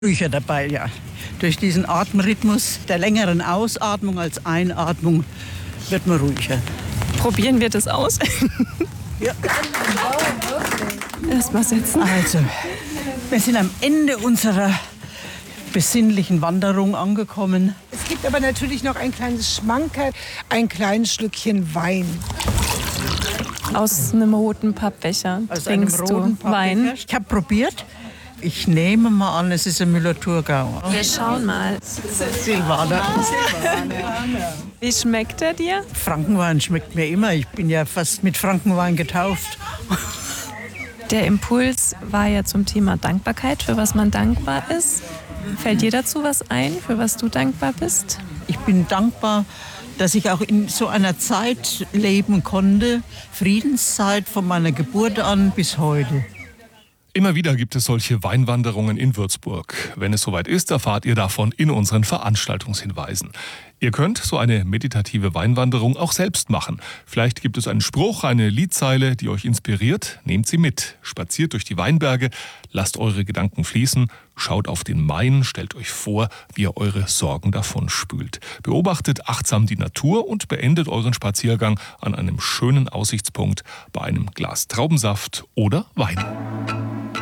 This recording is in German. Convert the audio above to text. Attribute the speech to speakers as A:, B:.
A: ruhiger dabei, ja. Durch diesen Atemrhythmus der längeren Ausatmung als Einatmung wird man ruhiger.
B: Probieren wir das aus?
A: Ja.
B: Erst mal setzen.
A: Also, wir sind am Ende unserer besinnlichen Wanderung angekommen.
C: Es gibt aber natürlich noch ein kleines Schmankerl, ein kleines Schlückchen Wein.
B: Aus einem roten Pappbecher trinkst du Wein.
A: Ich habe probiert. Ich nehme mal an, es ist ein Müller-Thurgau.
B: Wir schauen mal.
A: Silvaner.
B: Wie schmeckt er dir?
A: Frankenwein schmeckt mir immer. Ich bin ja fast mit Frankenwein getauft.
B: Der Impuls war ja zum Thema Dankbarkeit, für was man dankbar ist. Fällt dir dazu was ein, für was du dankbar bist?
A: Ich bin dankbar, dass ich auch in so einer Zeit leben konnte. Friedenszeit von meiner Geburt an bis heute.
D: Immer wieder gibt es solche Weinwanderungen in Würzburg. Wenn es soweit ist, erfahrt ihr davon in unseren Veranstaltungshinweisen. Ihr könnt so eine meditative Weinwanderung auch selbst machen. Vielleicht gibt es einen Spruch, eine Liedzeile, die euch inspiriert. Nehmt sie mit. Spaziert durch die Weinberge, lasst eure Gedanken fließen, schaut auf den Main, stellt euch vor, wie ihr eure Sorgen davonspült. Beobachtet achtsam die Natur und beendet euren Spaziergang an einem schönen Aussichtspunkt bei einem Glas Traubensaft oder Wein.